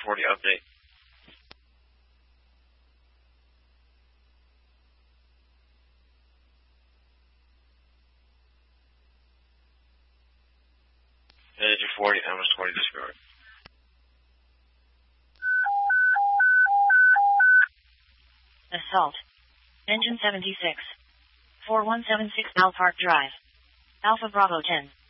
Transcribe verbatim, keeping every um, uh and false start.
forty update. Voyager forty, Empress forty discovered. Assault. Engine seventy-six. four one seven six Ballpark Drive. Alpha Bravo ten.